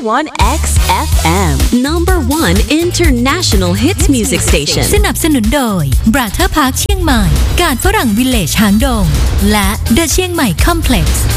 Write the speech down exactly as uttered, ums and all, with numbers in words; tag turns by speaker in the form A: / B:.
A: one X F M number one international hits music station
B: สนับสนุนโดย Brother Park เชียงใหม่การฝรั่งวิลเลจหางดงและ The เชียงใหม่ Complex